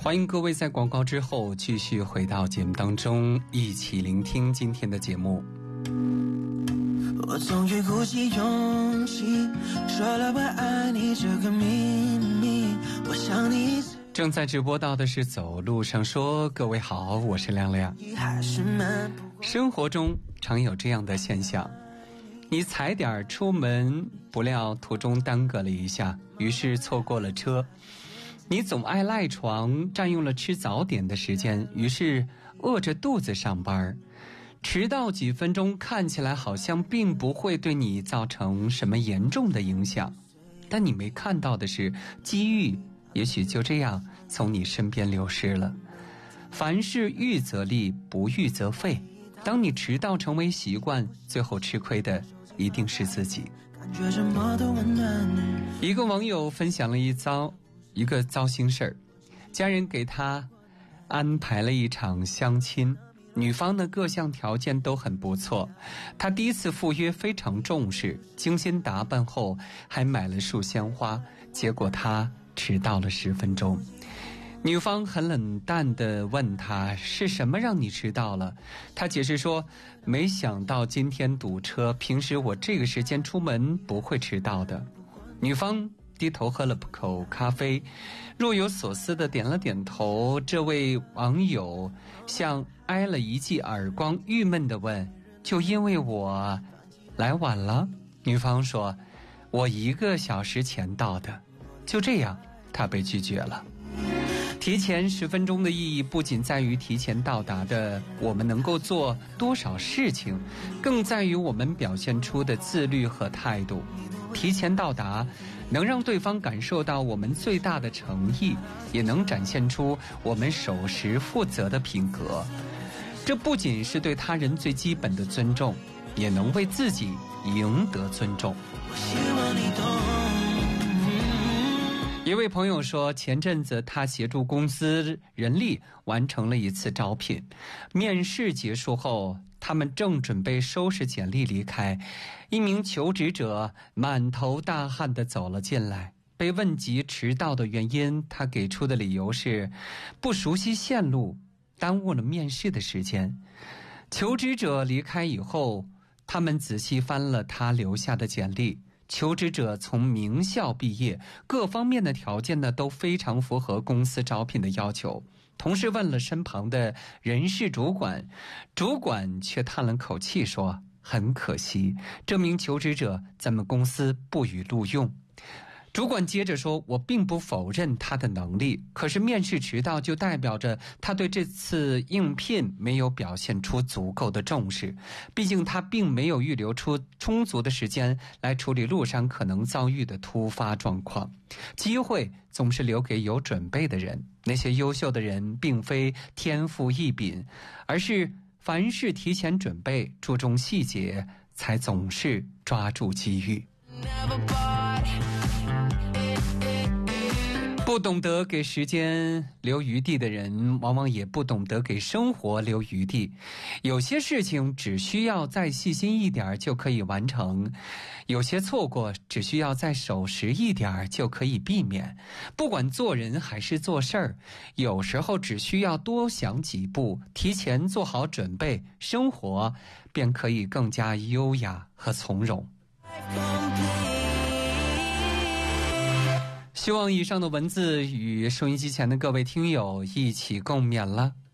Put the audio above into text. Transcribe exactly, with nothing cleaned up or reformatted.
欢迎各位在广告之后继续回到节目当中，一起聆听今天的节目。 我终于鼓起勇气说了我爱你这个秘密，我想你正在直播到的是走路上说，各位好，我是亮亮。生活中常有这样的现象，你踩点出门，不料途中耽搁了一下，于是错过了车。你总爱赖床，占用了吃早点的时间，于是饿着肚子上班。迟到几分钟看起来好像并不会对你造成什么严重的影响，但你没看到的是，机遇也许就这样从你身边流失了。凡事预则立，不预则废。当你迟到成为习惯，最后吃亏的一定是自己。一个网友分享了一遭一个糟心事儿，家人给他安排了一场相亲，女方的各项条件都很不错，他第一次赴约非常重视，精心打扮后还买了束鲜花，结果他迟到了十分钟。女方很冷淡地问他是什么让你迟到了，他解释说，没想到今天堵车，平时我这个时间出门不会迟到的。女方低头喝了口咖啡，若有所思地点了点头。这位网友像挨了一记耳光，郁闷地问，就因为我来晚了？女方说，我一个小时前到的。就这样，他被拒绝了。提前十分钟的意义不仅在于提前到达的我们能够做多少事情，更在于我们表现出的自律和态度。提前到达能让对方感受到我们最大的诚意，也能展现出我们守时负责的品格。这不仅是对他人最基本的尊重，也能为自己赢得尊重。 我希望你懂。 一位朋友说，前阵子他协助公司人力完成了一次招聘，面试结束后，他们正准备收拾简历离开，一名求职者满头大汗地走了进来。被问及迟到的原因，他给出的理由是不熟悉线路，耽误了面试的时间。求职者离开以后，他们仔细翻了他留下的简历，求职者从名校毕业，各方面的条件呢都非常符合公司招聘的要求。同事问了身旁的人事主管，主管却叹了口气说，很可惜，这名求职者咱们公司不予录用。主管接着说，我并不否认他的能力，可是面试迟到就代表着他对这次应聘没有表现出足够的重视，毕竟他并没有预留出充足的时间来处理路上可能遭遇的突发状况。机会总是留给有准备的人，那些优秀的人并非天赋异禀，而是凡事提前准备，注重细节，才总是抓住机遇。不懂得给时间留余地的人，往往也不懂得给生活留余地。有些事情只需要再细心一点就可以完成，有些错过只需要再守时一点就可以避免。不管做人还是做事儿，有时候只需要多想几步，提前做好准备，生活便可以更加优雅和从容。希望以上的文字与收音机前的各位听友一起共勉了。